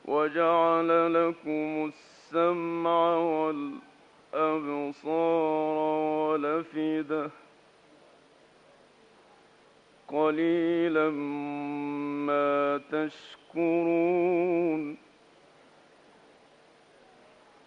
وجعل لكم السمع والأبصار والأفئدة قليلا ما تشكرون